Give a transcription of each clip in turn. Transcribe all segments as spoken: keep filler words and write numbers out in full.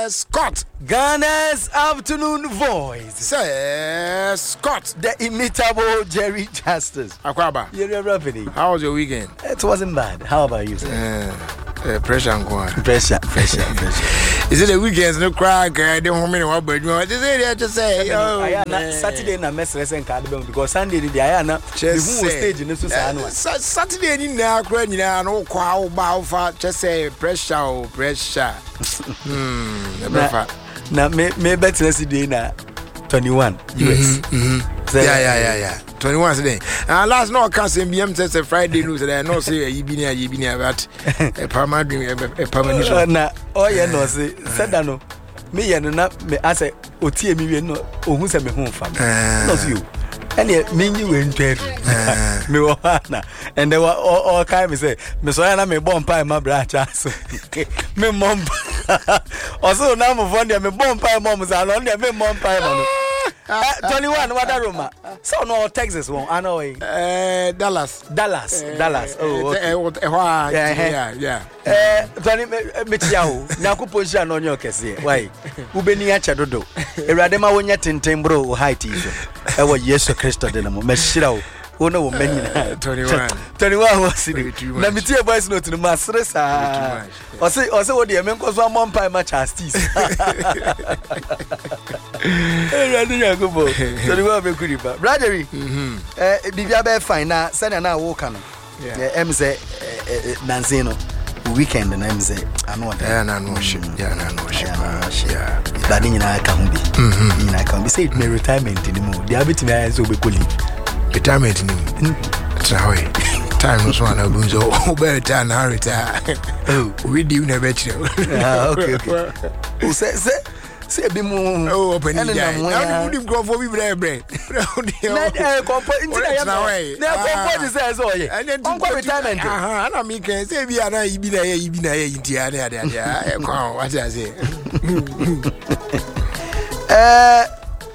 Sir Scott. Ghana's afternoon voice. Sir Scott. The imitable Jerry Justice. Akwaba. You're rapping. How was your weekend? It wasn't bad. How about you, sir? Uh, uh, pressure and Pressure, pressure, pressure. Is it the weekends? No crack. I don't want me to work, but you just say, just say. Oh, Saturday na mess lesson card because Sunday the Ayana. Just stage in the Saturday in now, crying, you know, quaw, bow, fat, just say pressure, pressure. Hmm, never. Now, maybe better today na twenty-one U S. Yeah, yeah, yeah, yeah. twenty-one today. And last no can say B M says a Friday news that I know say you be near you be near that a permanent a permanent. Na oh yeah no say said that no. Me ya na me ase otie mi we no ohun se me hu fam. No see you. And yeah, me you enter. Me wa na. And they were all all kind me say me so na me bomb pie my brother so. Me mom. Also na mo fond me bomb pie mom say no me bomb pie man. twenty-one what that room? So no Texas one. I know eh Dallas. Dallas. Dallas. Oh. Eh what yeah yeah. Eh twenty me tia o. Nyaku position no nyo kese. Why? Ubeni acha dodo. Ewrade ma wonya tenten bro height iso. E wo Yesu Kristo de mo. Me hira o. Ono wo mani na twenty-one. twenty-one was it. Na me tie boys note no masre sa. O say o say wo de me nkoso amon pai ma chastis. Eh radu ya go bo. twenty-one be kuri ba. Bradery. Mhm. Eh bibia be fine na send na wo ka no. Yeah, em say nanze no. Weekend na em say ano da. Yeah, na no ship. Yeah, na no ship. Yeah. Ba ni nyina ka humbi. Mhm. Nyina ka humbi say me retirement ni mo. Dia betimi ayan so be koli. Retirement ni trawe time was one of so over time now retire oh we do never chill ah okay okay o say say say be mo oh open it now you go for we bread bread na eh comfort into na na comfort say so ye on go retirement ah na me can say bi ana ibi na ye ibi na ye intia na ade ade ah kwa what I say eh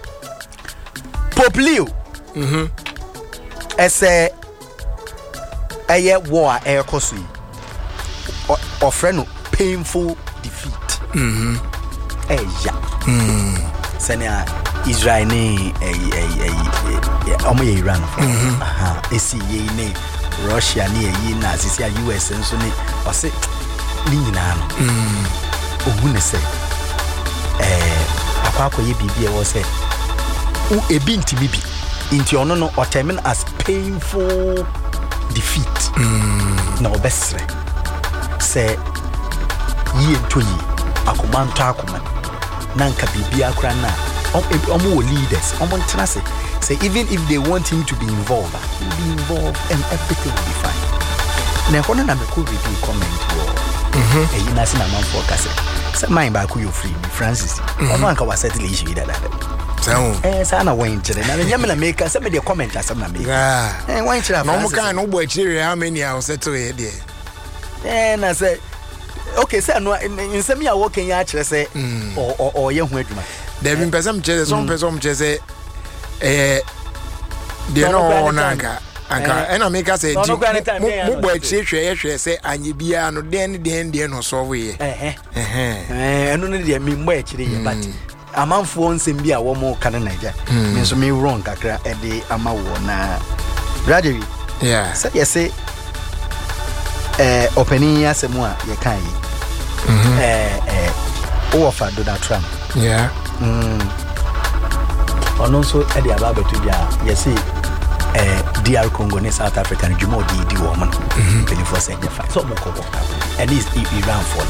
Poplio mhm ese eye war air kosu ofre no painful defeat mhm eya mhm senia Israel ni eh eh omo ye Iran aha esi ye ni Russia ni ye na asisi U S nso ni o se ni nyina no mhm ohun ne se eh akwa akoye bibie wo se u ebi ntimi bi into ono no or termin as painful defeat mm. na obesre say ye ntoyi akomanto akoma nanka bibia akra na omo leaders omo ntena say say even if they want him to be involved he will be involved and everything will be fine na kono na me ko review comment wo mhm e yina se na man for kase say mind ba ku you free Francis ono anka wa settle issue that that so eh sana wen chere na nyame na make say me dey comment asem na make eh wen chere na mo kan no bo chere how many house settle here there eh na say okay say no nsem ya wo kan ya chere say o o ye hu adwuma there been person chere some person chere say eh they no nanga anka ena make say mo bo chere hwe ye hwe say anye bia no den den den no so we eh eh eh eno ne dey me mo chere ye but amanfo nsem bi a wo mo kan Naija me so me wrong kakra e de ama wo na Bradery yeah say you say eh opening asemu a ye kan yi eh eh o offer Donald Trump yeah mm ono so e de aba betu bia ye say eh D R Congo ne South Africa ne djumo di di wo mo no twenty-four say fa so mo ko ko at least Iran for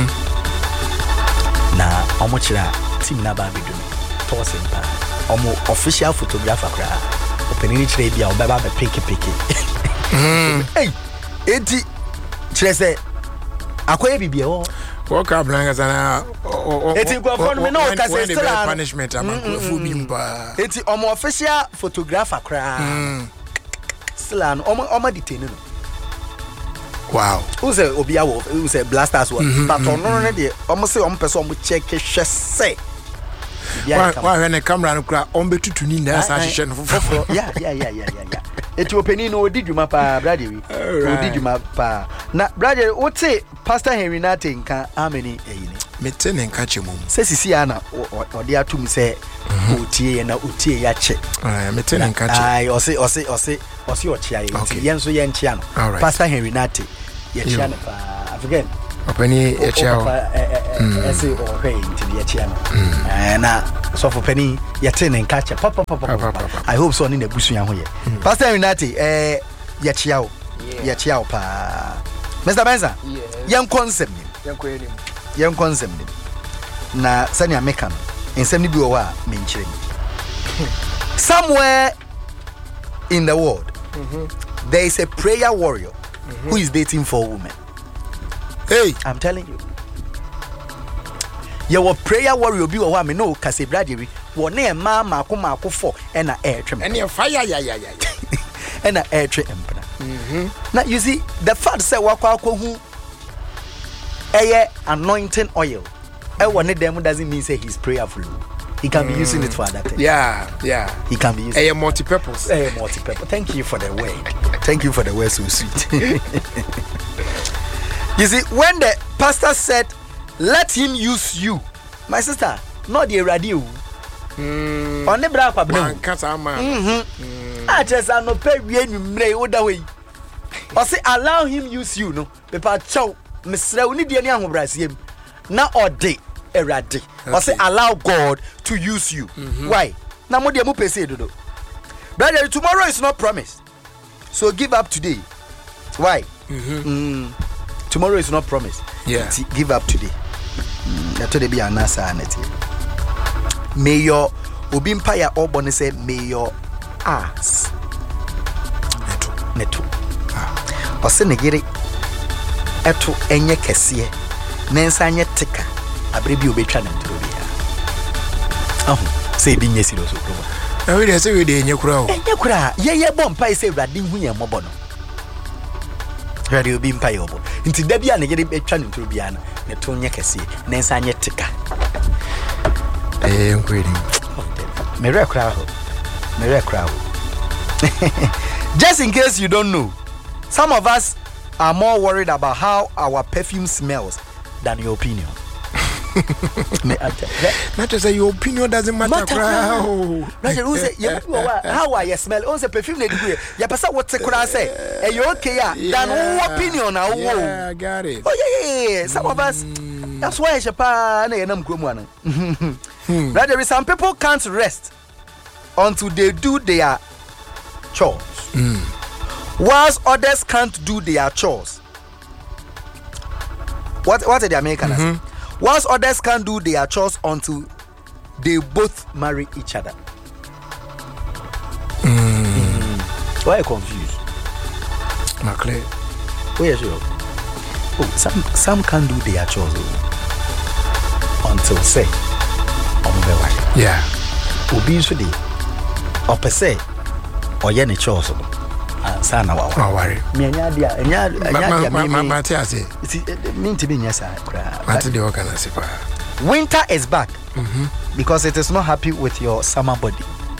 na omo chira team na ba bedu tossing pa omo official photographer kra opening chire bia obaba be pick pick mhm hey enti chire say akoye bibia wo what ka blanga sana enti go for me no ka say still punishment am fu bimpa enti omo official photographer kra still an omo omo detain no wow who's a obiawo who's a blasters one but on no dey omo say omo person omo check hwe say why why when the camera no kra on betutu ni na sa hye no foforo yeah yeah yeah yeah yeah eti openi no odi dwuma pa Bradery odi dwuma pa na Bradery wote Pastor Henry Nate nka how many eyini mete ne nka che mum se sisi ana ode atum se otie na otie ya che ah mete ne nka che ai ose ose ose ose o chia ye yen so yen chia no Pastor Henry Nate ye chia no pa again opani ye chia o eh ese o hwe nti ye chia no eh na so for penny ye te ne nka che papa papa I hope so ni na busu ya ho ye Pastor Henry Nate eh ye chia o ye chia o pa Mister Benza yen concept ni yen ko enim yen concept ni na sani American ensem ni bi wo a me nkyere somewhere in the world mm-hmm. there is a prayer warrior mm-hmm. who is dating for women. Hey, I'm telling you. Your prayer warrior be wa me no kase bradiri wo na ma ma ko ma ko for and na air trim and fire ya ya ya and na air trim empana. Mhm. Now you see the fact say wa kwa ko hu eye anointing oil e wo ne dem doesn't mean say he's prayerful. He can mm. be using it for other things. Yeah, yeah. He can be using a multi-purpose. A multi-purpose. Thank you for the word. Thank you for the word so sweet. You see, when the pastor said, "Let him use you," my sister, not the radio. Mm. On the black one. Mm-hmm. I just I no pay we any mre oda way. Or say allow him use you, no. Pepa chow, Mister We need any ahobrasiem. Na ode. Eradi. Or say allow God to use you. Mm-hmm. Why? Na mo dia mo pese dodo. Brother, tomorrow is not promised. So give up today. Why? Mm-hmm. Mm. Tomorrow is not promised. Yeah. T- give up today. That mm. be an answer. May your obimpaya obone say may your ass neto neto. Ah. Or say negiri eto enye kesiye. Nensa nye tika. Abrebi obetwa na ntoro bia. Ah, say bi nyesi do so proba. Na we dey say we dey nyekura o. Nyekura, ye ye bom pai say Awurade hu ye mobo no. Awurade obi mpai obo. Nti da bia na ye betwa na ntoro bia na ne to nye kese, na nsa nye tika. Eh, nkwedi. Me rekura ho. Me rekura ho. Just in case you don't know, some of us are more worried about how our perfume smells than your opinion. Not to say your opinion doesn't matter. matter how are you smell? On the perfume they do. Ya pasa what say could say? Eh you okay ya? Than who opinion now? Yeah, I got it. Oh yeah, yeah. Some of us that's why Shapa na yenam krom wan. Right, there is some people can't rest until they do their chores. Mm. Whilst others can't do their chores. What what did the American say? Mm-hmm. Whilst others can't do their chores until they both marry each other. Mm. Mm. Why are you confused? Not clear. Where is you? Oh, some some can't do their chores oh, until say on the way. Yeah. Obi so dey. Or per se, or ye ne chores. Sana wa wa worry me anya dia anya anya me me ma te ase it mean to be nya sa kra ma te de o kana se pa winter is back mhm because it is not happy with your summer body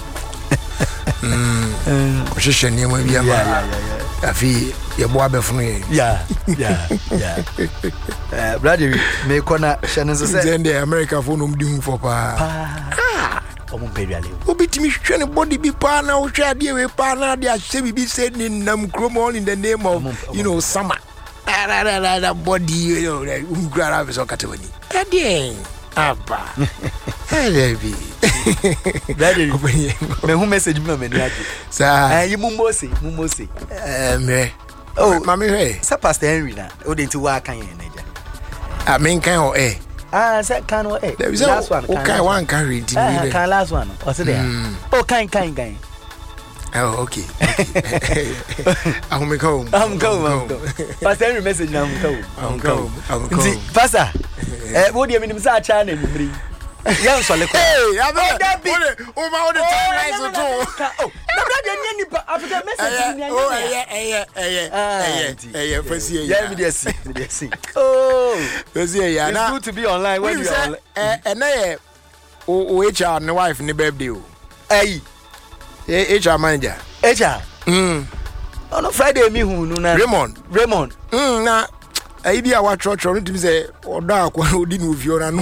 mm ko hwehwe ne mo bia ma afi ye bo abefunu ye yeah yeah yeah eh brother me kona shane so say the America for no mdi hu for pa omo periale obitimi hwe ne body bi pa na wo hwe ade we pa na ade ahye bibi say ni nam kromon in the name of you know summer that body you know umgrara be so katawani ade aba heavy that is me who message me me niaje sa eh mumbosi mumbosi eh me oh mami he sa Pastor Henry na o de nti wa kan yen naja ah men kan o eh ah say kan o eh last one okay one can read ah kan last one o say there oh kan kan kan oh okay I'm come I'm come Pastor Henry message na I'm come I'm come I'm come pastor eh wo de minim sa cha na mimri yan so le ko eh abe o ma o de timelines to oh na brother nye ni Africa message ni anya oh eh eh eh eh eh fasi ya ya mi dey see mi dey see oh fasi ya na it's good to be online when you are eh eh na ye o H R ne wife ne birthday o eh H R manager H R mm on Friday mi hu nu na Raymond Raymond mm na I be our church or to say or dark one who didn't with your and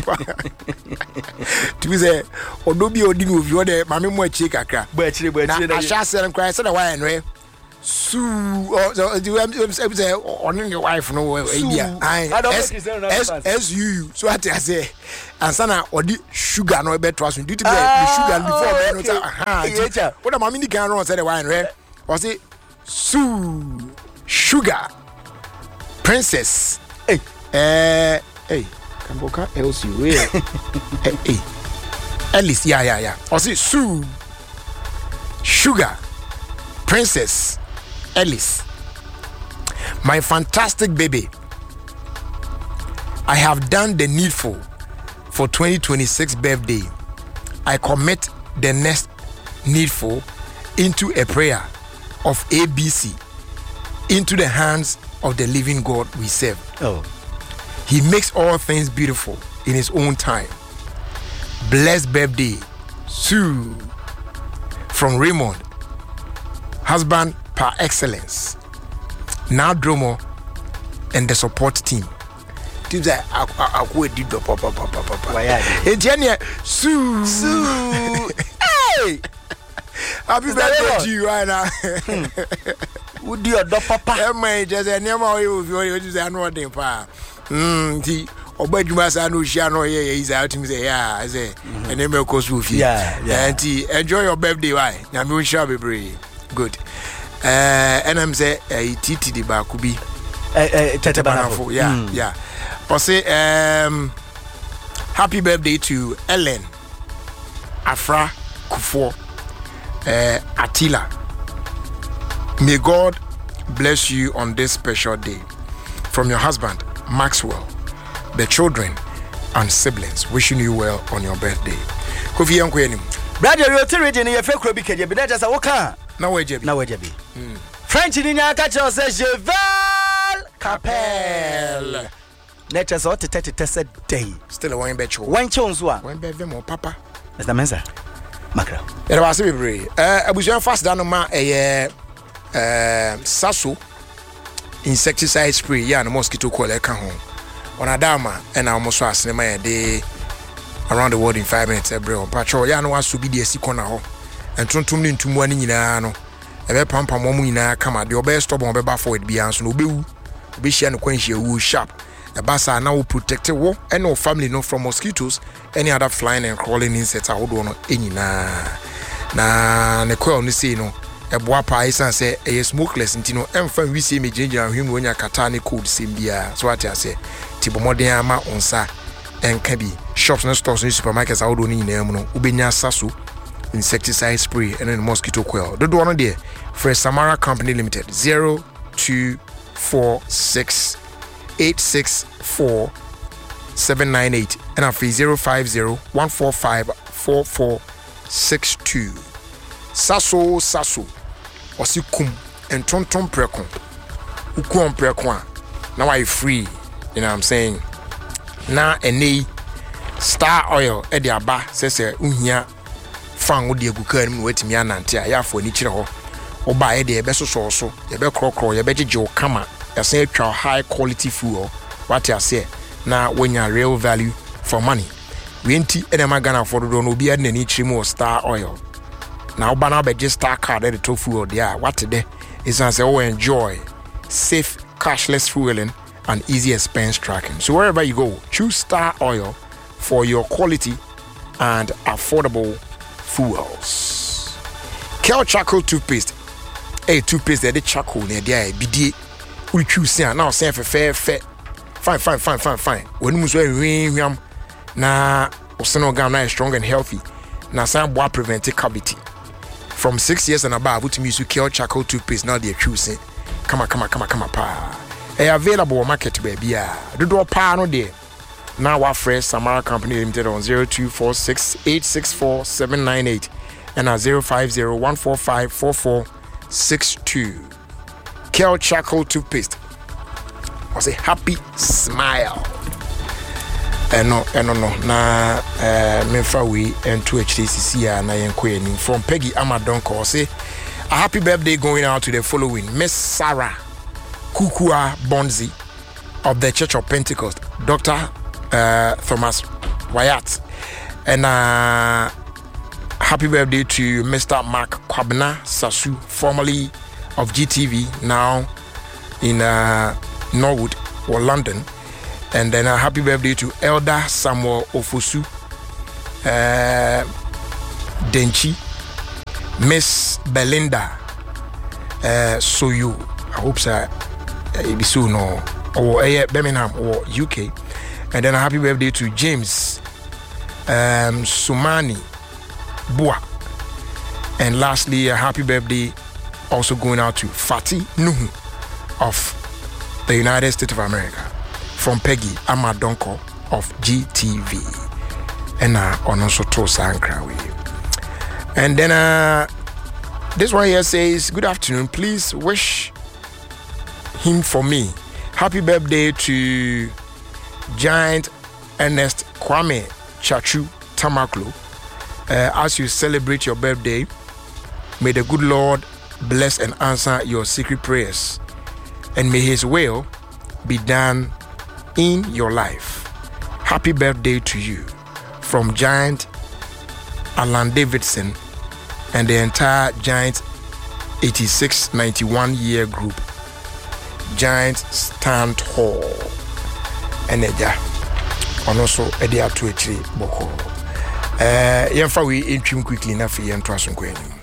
to say or do be or didn't with your day, mammy more chick a crack. But I shall say and cry, said a wine way. Sue or say on your wife no way. I as you so I say and sana or the sugar no better was due to be sugar before aha what am I mean can run say the wine right or say Sue Sugar Princess hey eh hey Kamboka Elsie where hey Alice yeah yeah yeah or say Sue Sugar Princess Alice, my fantastic baby, I have done the needful for twenty twenty-six birthday. I commit the next needful into a prayer of A B C into the hands of the living God we serve. Oh, He makes all things beautiful in His own time. Blessed birthday, Sue, from Raymond, husband par excellence. Now Dromo and the support team. Teams that I would do papa papa papa. Engineer Sue Sue. Hey, happy birthday to you right now. Would do your dog papa? Am I just a name of you? You just a no thing pa. Hmm. The Obedumasa no shano here is out to me say yeah. I say and then of course with you. Yeah yeah. And enjoy your birthday. Why? I'm going to be brave. Good. Uh, and I'm say uh, Titi di Bakubi. Eh Tete Banafo. Yeah, mm. yeah. Or say um happy birthday to Ellen Afra Kufo uh, Attila. May God bless you on this special day. From your husband Maxwell, the children and siblings wishing you well on your birthday. Kofi Yanko enim. Brother, you tell region you fake Robi Keje, but that's a waka. Na wejebi. Na wejebi. French ni nya catch us say Jeval Capel. Nature so to thirty tested day. Still a one bet you. One chance wa. One bet them papa. That's the mensa. Makra. There was a be eh abusuan fast down ma eh eh Sasso insecticide spray ya na mosquito coil e ka ho. On adama and almost was na dey around the world in five minutes every on patrol ya no waso bi de asi kona ho. Entontom ni ntumu ani nyina no ebe pampa mo mu nyina kama de obe stop on be forward bia so no obewu obe hia no kwanhia wu sharp the basa na wo protect wo and your family no from mosquitoes any other flying and crawling insects ahodo no enyina na ne coil ni sei no eboa pa isan say e smokeless ntino emfa wi sei me gingira hwem wonya kata ne code sem bia so ati ase tibomoden ama onsa enka bi shops and stores and supermarkets ahodo ni nyina mu no ubenya Sasso insecticide spray and then mosquito coil. The one there for Samara Company Limited zero two four six eight six four seven nine eight and a fee zero five zero one four five four four six two. Sasso Sasso Osikum and Tonton Precon Ukum Precon. Now I free, you know what I'm saying? Now any star oil at the aba says unya fan wo de aguka nim wetimi anante a ya fo ni kire ho wo ba ye de be so so so ye be krokro ye be gege wo kama ya say atwa high quality food what you say na wonya real value for money we enti ene magana for do no obi adna ni kire mu star oil na wo ba na be just star card e to food there what de is say wo enjoy safe cashless fueling and easy expense tracking. So wherever you go, choose Star Oil for your quality and affordable fuels. Kel Charcoal toothpaste. Hey, toothpaste they charcoal near there. B D. We choose now. Say for fair, fair. Fine, fine, fine, fine, fine. When you say we na oseno gam na strong and healthy. Na some boy prevent cavity. From six years and above, we use Kel Charcoal toothpaste. Now they choosing. Come on, come on, come on, come on, pa. Hey, available market baby. Yeah, the door pa no there. Now our fresh Samara Company Limited on zero two four six eight six four seven nine eight and at zero five zero one four five four four six two. Kel Charcoal toothpaste was a happy smile. And no, and no, no, na me fa we and two H T C C na yen from Peggy Amadonko say a happy birthday going out to the following Miss Sarah Kukua Bonzi of the Church of Pentecost, Doctor uh, Thomas Wyatt. And uh, happy birthday to Mister Mark Kwabena Sasu, formerly of G T V, now in uh, Norwood or London. And then a happy birthday to Elder Samuel Ofosu uh, Denchi, Miss Belinda uh, Soyu, I hope so, it be soon or or uh, Birmingham or U K. And then a happy birthday to James um, Sumani Bua. And lastly, a happy birthday also going out to Fatih Nuhu of the United States of America, from Peggy Amadonko of G T V. And uh, on also Tosa and Krawi. And then uh, this one here says, good afternoon, please wish him for me. Happy birthday to Giant Ernest Kwame Chachu Tamaklo. Uh, as you celebrate your birthday, may the good Lord bless and answer your secret prayers, and may his will be done in your life. Happy birthday to you from Giant Alan Davidson and the entire Giant eighty-six ninety-one year group. Giant Stand Hall and Eja and also Edia Twitchy Boko. Uh, Yamfa we intrim quickly enough for Yan Trasun Queen.